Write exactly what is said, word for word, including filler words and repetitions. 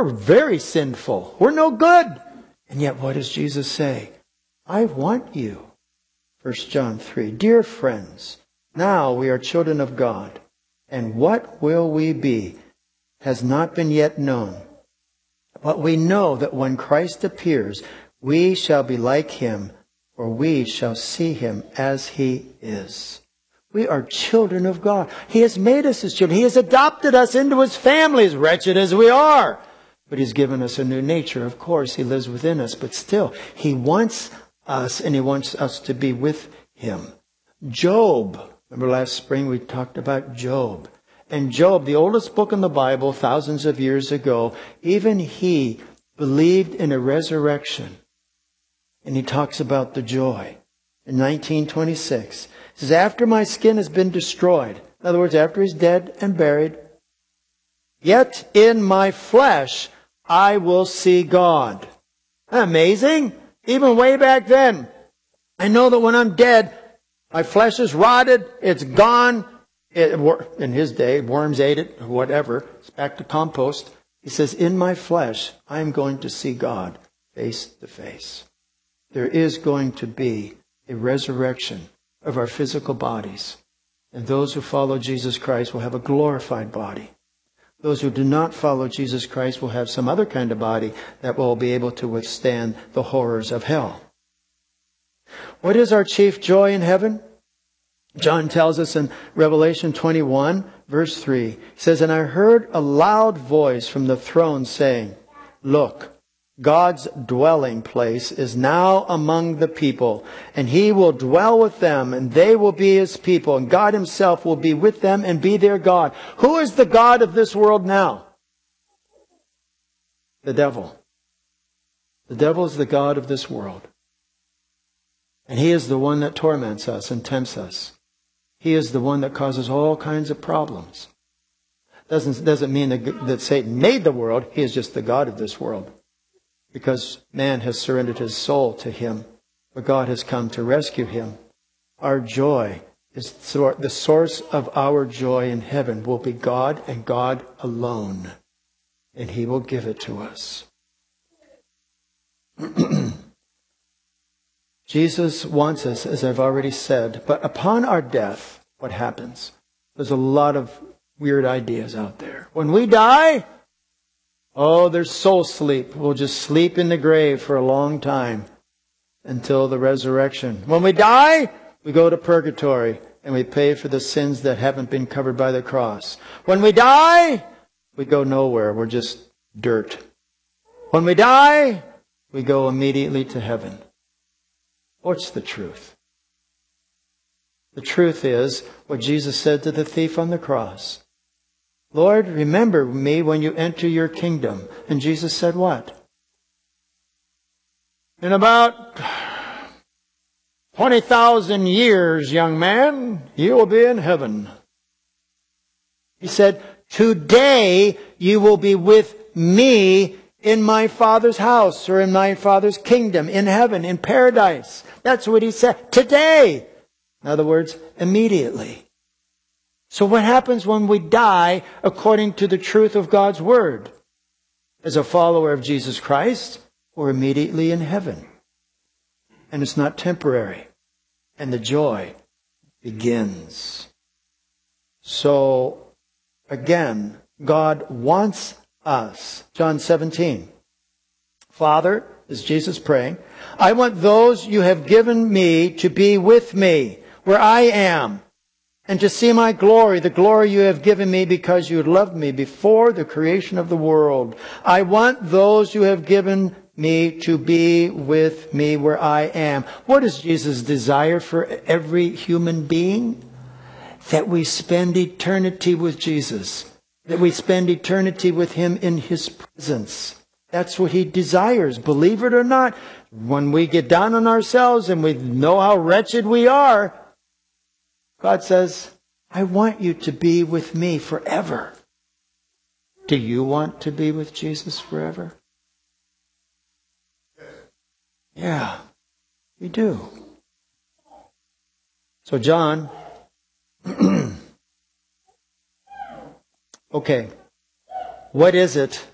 We're very sinful. We're no good. And yet what does Jesus say? I want you. First John three. Dear friends, now we are children of God. And what will we be has not been yet known. But we know that when Christ appears, we shall be like him, for we shall see him as he is. We are children of God. He has made us his children. He has adopted us into his family, as wretched as we are. But he's given us a new nature. Of course, he lives within us. But still, he wants us, and he wants us to be with him. Job. Remember last spring we talked about Job. And Job, the oldest book in the Bible, thousands of years ago, even he believed in a resurrection. And he talks about the joy. In nineteen twenty-six, he says, after my skin has been destroyed, in other words, after he's dead and buried, yet in my flesh I will see God. Isn't that amazing? Even way back then. I know that when I'm dead, my flesh is rotted, it's gone. It, in his day, worms ate it, or whatever. It's back to compost. He says, in my flesh, I am going to see God face to face. There is going to be a resurrection of our physical bodies. And those who follow Jesus Christ will have a glorified body. Those who do not follow Jesus Christ will have some other kind of body that will be able to withstand the horrors of hell. What is our chief joy in heaven? John tells us in Revelation twenty-one, verse three, he says, and I heard a loud voice from the throne saying, look, God's dwelling place is now among the people, and he will dwell with them, and they will be his people, and God himself will be with them and be their God. Who is the God of this world now? The devil. The devil is the god of this world. And he is the one that torments us and tempts us. He is the one that causes all kinds of problems. Doesn't, doesn't mean that, that Satan made the world. He is just the god of this world. Because man has surrendered his soul to him. But God has come to rescue him. Our joy is the source of our joy in heaven will be God and God alone. And he will give it to us. Jesus wants us, as I've already said, but upon our death, what happens? There's a lot of weird ideas out there. When we die, oh, there's soul sleep. We'll just sleep in the grave for a long time until the resurrection. When we die, we go to purgatory and we pay for the sins that haven't been covered by the cross. When we die, we go nowhere. We're just dirt. When we die, we go immediately to heaven. What's the truth? The truth is what Jesus said to the thief on the cross. Lord, remember me when you enter your kingdom. And Jesus said what? In about twenty thousand years, young man, you will be in heaven. He said, today you will be with me in my Father's house, or in my Father's kingdom, in heaven, in paradise. That's what he said. Today. In other words, immediately. So what happens when we die according to the truth of God's Word? As a follower of Jesus Christ, we're immediately in heaven. And it's not temporary. And the joy begins. So, again, God wants us. John seventeen. Father, is Jesus praying, I want those you have given me to be with me where I am, and to see my glory, the glory you have given me because you loved me before the creation of the world. I want those you have given me to be with me where I am. What is Jesus' desire for every human being? That we spend eternity with Jesus. That we spend eternity with him in his presence. That's what he desires, believe it or not. When we get down on ourselves and we know how wretched we are, God says, I want you to be with me forever. Do you want to be with Jesus forever? Yeah, we do. So John, okay, what is it